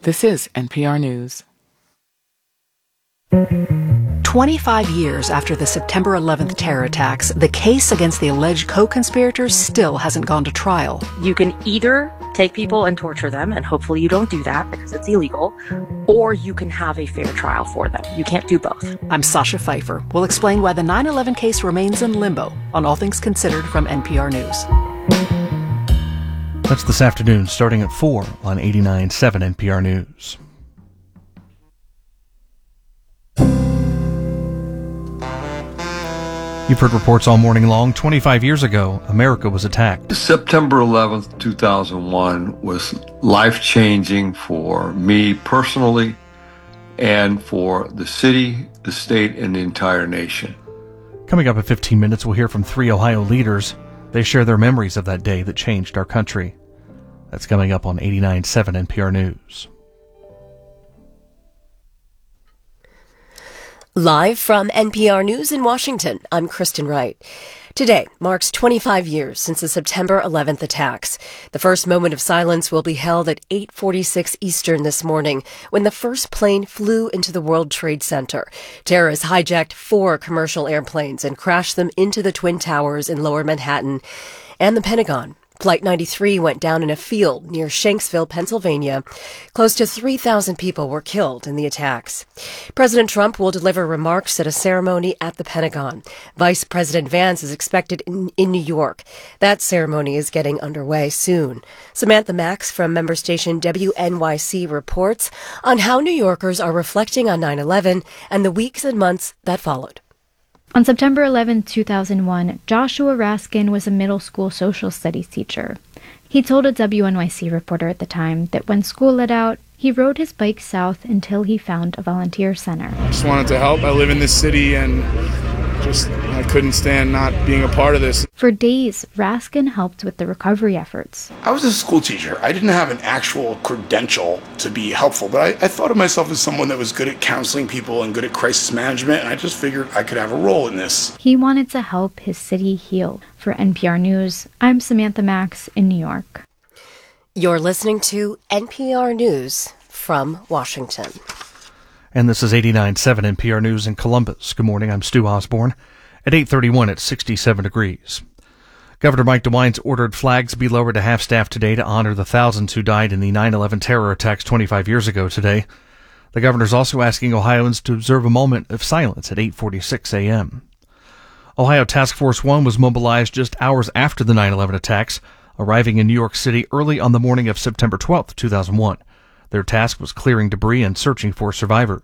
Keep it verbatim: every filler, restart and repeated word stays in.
This is N P R News. twenty-five years after the September eleventh terror attacks, the case against the alleged co-conspirators still hasn't gone to trial. You can either take people and torture them, and hopefully you don't do that because it's illegal, or you can have a fair trial for them. You can't do both. I'm Sasha Pfeiffer. We'll explain why the nine eleven case remains in limbo on All Things Considered from N P R News. That's this afternoon, starting at four on eighty-nine point seven N P R News. You've heard reports all morning long. twenty-five years ago, America was attacked. September eleventh, two thousand one was life-changing for me personally and for the city, the state, and the entire nation. Coming up in fifteen minutes, we'll hear from three Ohio leaders. They share their memories of that day that changed our country. That's coming up on eighty-nine point seven N P R News. Live from N P R News in Washington, I'm Kristen Wright. Today marks twenty-five years since the September eleventh attacks. The first moment of silence will be held at eight forty-six Eastern this morning when the first plane flew into the World Trade Center. Terrorists hijacked four commercial airplanes and crashed them into the Twin Towers in Lower Manhattan and the Pentagon. Flight ninety-three went down in a field near Shanksville, Pennsylvania. Close to three thousand people were killed in the attacks. President Trump will deliver remarks at a ceremony at the Pentagon. Vice President Vance is expected in, in New York. That ceremony is getting underway soon. Samantha Max from member station W N Y C reports on how New Yorkers are reflecting on nine eleven and the weeks and months that followed. On September eleventh, two thousand one, Joshua Raskin was a middle school social studies teacher. He told a W N Y C reporter at the time that when school let out, he rode his bike south until he found a volunteer center. I just wanted to help. I live in this city and just I couldn't stand not being a part of this. For days, Raskin helped with the recovery efforts. I was a school teacher. I didn't have an actual credential to be helpful, but I, I thought of myself as someone that was good at counseling people and good at crisis management, and I just figured I could have a role in this. He wanted to help his city heal. For N P R News, I'm Samantha Max in New York. You're listening to N P R News from Washington. And this is eighty-nine point seven N P R News in Columbus. Good morning, I'm Stu Osborne. At eight thirty-one, it's sixty-seven degrees. Governor Mike DeWine's ordered flags be lowered to half-staff today to honor the thousands who died in the nine eleven terror attacks twenty-five years ago today. The governor's also asking Ohioans to observe a moment of silence at eight forty-six a.m. Ohio Task Force One was mobilized just hours after the nine eleven attacks, arriving in New York City early on the morning of September twelfth, two thousand one. Their task was clearing debris and searching for survivors.